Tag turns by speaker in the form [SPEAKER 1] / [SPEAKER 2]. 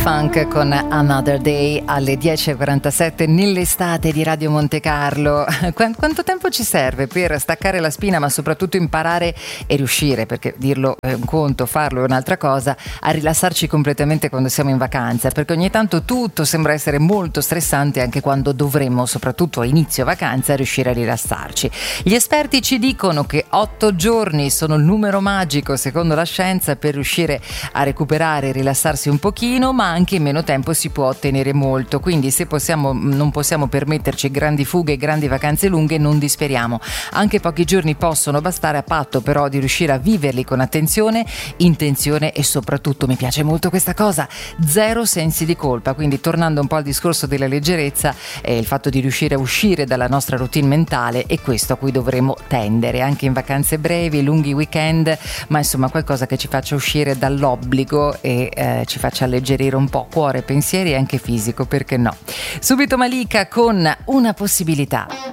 [SPEAKER 1] Funk con Another Day alle 10.47 nell'estate di Radio Monte Carlo. Quanto tempo ci serve per staccare la spina, ma soprattutto imparare e riuscire, perché dirlo è un conto, farlo è un'altra cosa, a rilassarci completamente quando siamo in vacanza, perché ogni tanto tutto sembra essere molto stressante anche quando dovremmo, soprattutto a inizio vacanza, riuscire a rilassarci. Gli esperti ci dicono che 8 giorni sono il numero magico, secondo la scienza, per riuscire a recuperare e rilassarsi un pochino, ma anche in meno tempo si può ottenere molto, quindi se non possiamo permetterci grandi fughe e grandi vacanze lunghe, non disperiamo. Anche pochi giorni possono bastare, a patto però di riuscire a viverli con attenzione, intenzione e soprattutto, mi piace molto questa cosa, zero sensi di colpa. Quindi, tornando un po' al discorso della leggerezza, il fatto di riuscire a uscire dalla nostra routine mentale è questo a cui dovremo tendere anche in vacanze brevi, lunghi weekend, ma insomma qualcosa che ci faccia uscire dall'obbligo e ci faccia alleggerire un po' cuore, pensieri e anche fisico, perché no. Subito Malika con Una possibilità.